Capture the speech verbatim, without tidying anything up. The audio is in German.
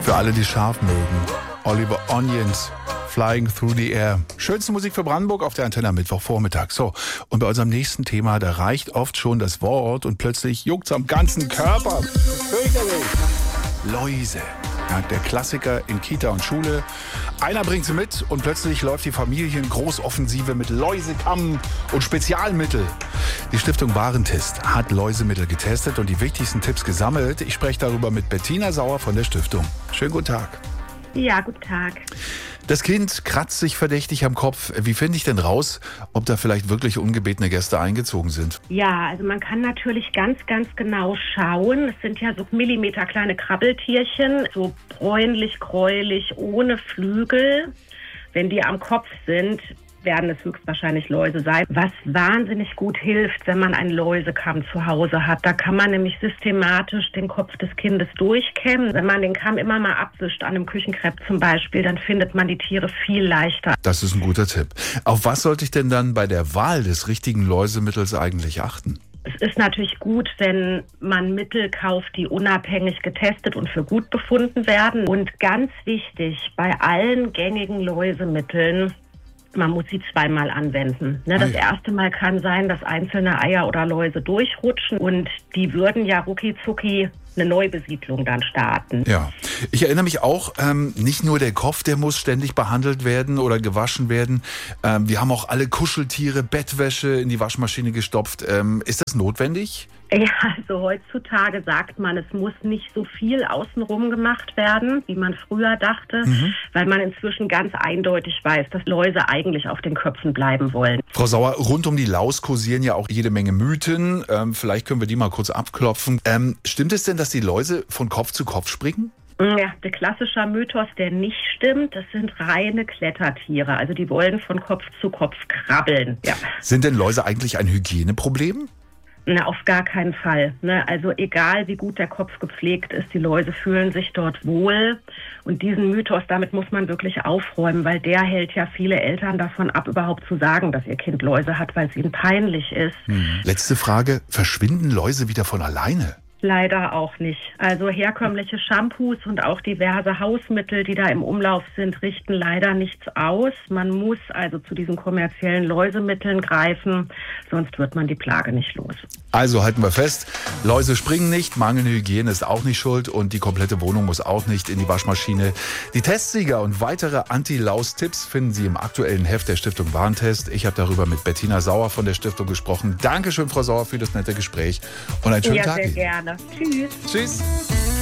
Für alle, die scharf mögen. Oliver Onions, Flying Through the Air. Schönste Musik für Brandenburg auf der Antenne am Mittwochvormittag. So, und bei unserem nächsten Thema, da reicht oft schon das Wort und plötzlich juckt's am ganzen Körper. Fürchterlich. Läuse. Ja, der Klassiker in Kita und Schule. Einer bringt sie mit und plötzlich läuft die Familien-Großoffensive mit Läusekamm und Spezialmittel. Die Stiftung Warentest hat Läusemittel getestet und die wichtigsten Tipps gesammelt. Ich spreche darüber mit Bettina Sauer von der Stiftung. Schönen guten Tag. Ja, guten Tag. Das Kind kratzt sich verdächtig am Kopf. Wie finde ich denn raus, ob da vielleicht wirklich ungebetene Gäste eingezogen sind? Ja, also man kann natürlich ganz, ganz genau schauen. Es sind ja so Millimeter kleine Krabbeltierchen, so bräunlich, gräulich, ohne Flügel. Wenn die am Kopf sind, werden es höchstwahrscheinlich Läuse sein. Was wahnsinnig gut hilft, wenn man einen Läusekamm zu Hause hat. Da kann man nämlich systematisch den Kopf des Kindes durchkämmen. Wenn man den Kamm immer mal abwischt, an einem Küchenkrepp zum Beispiel, dann findet man die Tiere viel leichter. Das ist ein guter Tipp. Auf was sollte ich denn dann bei der Wahl des richtigen Läusemittels eigentlich achten? Es ist natürlich gut, wenn man Mittel kauft, die unabhängig getestet und für gut befunden werden. Und ganz wichtig, bei allen gängigen Läusemitteln, man muss sie zweimal anwenden. Ne, das erste Mal kann sein, dass einzelne Eier oder Läuse durchrutschen und die würden ja rucki zucki eine Neubesiedlung dann starten. Ja, ich erinnere mich auch, ähm, nicht nur der Kopf, der muss ständig behandelt werden oder gewaschen werden. Ähm, wir haben auch alle Kuscheltiere, Bettwäsche in die Waschmaschine gestopft. Ähm, ist das notwendig? Ja, also heutzutage sagt man, es muss nicht so viel außenrum gemacht werden, wie man früher dachte, mhm. weil man inzwischen ganz eindeutig weiß, dass Läuse eigentlich auf den Köpfen bleiben wollen. Frau Sauer, rund um die Laus kursieren ja auch jede Menge Mythen. Ähm, vielleicht können wir die mal kurz abklopfen. Ähm, stimmt es denn, dass die Läuse von Kopf zu Kopf springen? Ja, der klassische Mythos, der nicht stimmt, das sind reine Klettertiere. Also die wollen von Kopf zu Kopf krabbeln. Ja. Sind denn Läuse eigentlich ein Hygieneproblem? Na, auf gar keinen Fall. Ne? Also egal, wie gut der Kopf gepflegt ist, die Läuse fühlen sich dort wohl. Und diesen Mythos, damit muss man wirklich aufräumen, weil der hält ja viele Eltern davon ab, überhaupt zu sagen, dass ihr Kind Läuse hat, weil es ihnen peinlich ist. Hm. Letzte Frage, verschwinden Läuse wieder von alleine? Leider auch nicht. Also herkömmliche Shampoos und auch diverse Hausmittel, die da im Umlauf sind, richten leider nichts aus. Man muss also zu diesen kommerziellen Läusemitteln greifen, sonst wird man die Plage nicht los. Also halten wir fest, Läuse springen nicht, mangelnde Hygiene ist auch nicht schuld und die komplette Wohnung muss auch nicht in die Waschmaschine. Die Testsieger und weitere Anti-Laus-Tipps finden Sie im aktuellen Heft der Stiftung Warentest. Ich habe darüber mit Bettina Sauer von der Stiftung gesprochen. Dankeschön, Frau Sauer, für das nette Gespräch und einen schönen ja, Tag. Sehr gerne. Tschüss. Tschüss.